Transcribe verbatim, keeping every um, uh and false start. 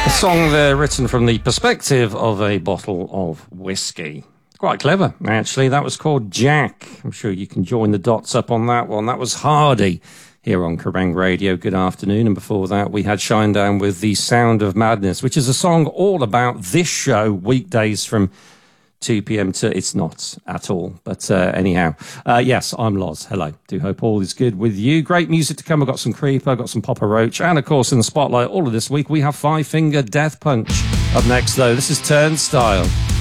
Song there written from the perspective of a bottle of whiskey. Quite clever, actually. That was called Jack. I'm sure you can join the dots up on that one. That was Hardy here on Kerrang Radio. Good afternoon. And before that, we had Shinedown with The Sound of Madness, which is a song all about this show, weekdays from two p.m. to... It's not at all. But uh, anyhow, uh, yes, I'm Loz. Hello. Do hope all is good with you. Great music to come. I've got some Creeper, I've got some Papa Roach. And, of course, in the spotlight all of this week, we have Five Finger Death Punch. Up next, though, this is Turnstile.